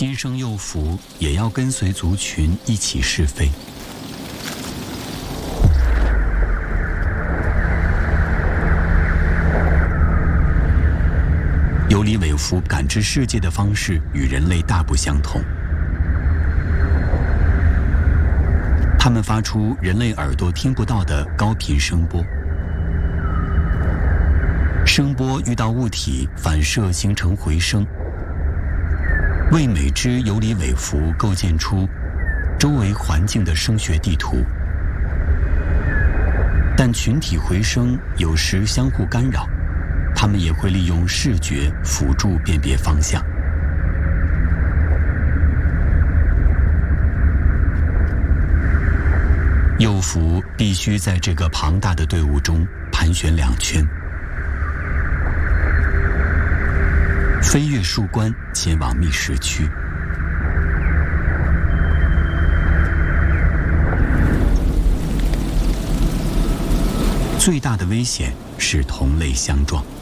新生幼孚也要跟随族群一起试飞。尤里韦夫感知世界的方式与人类大不相同，它们发出人类耳朵听不到的高频声波。声波遇到物体反射形成回声，为每只尤里韦夫构建出周围环境的声学地图。但群体回声有时相互干扰，它们也会利用视觉辅助辨别方向。幼孚必须在这个庞大的队伍中盘旋2圈，飞越树冠，前往觅食区。最大的危险是同类相撞。